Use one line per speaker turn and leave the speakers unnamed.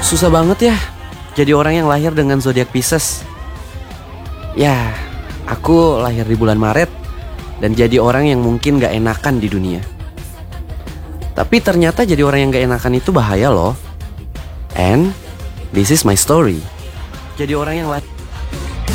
Susah banget ya jadi orang yang lahir dengan zodiak Pisces. Ya, aku lahir di bulan Maret dan jadi orang yang mungkin gak enakan di dunia. Tapi ternyata jadi orang yang gak enakan itu bahaya loh. And this is my story. Jadi orang yang lahir